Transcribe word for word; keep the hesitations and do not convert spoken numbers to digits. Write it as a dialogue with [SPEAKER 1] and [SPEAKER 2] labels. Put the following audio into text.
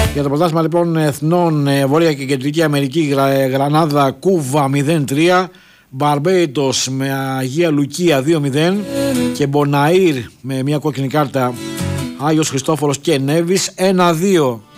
[SPEAKER 1] Για το πρωτάθλημα λοιπόν εθνών, Βόρεια και Κεντρική Αμερική, Γρανάδα Κούβα μηδέν τρία, Μπαρμπέιτος με Αγία Λουκία δύο μηδέν και Μποναήρ με μια κόκκινη κάρτα Άγιος Χριστόφορος και Νέβης ένα δύο